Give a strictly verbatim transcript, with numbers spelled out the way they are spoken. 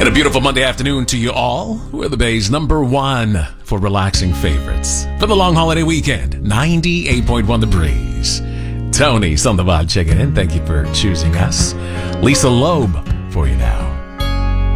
And a beautiful Monday afternoon to you all. We're the Bay's number one for relaxing favorites. For the long holiday weekend, ninety-eight point one The Breeze. Tony Sandoval checking in. Thank you for choosing us. Lisa Loeb for you now.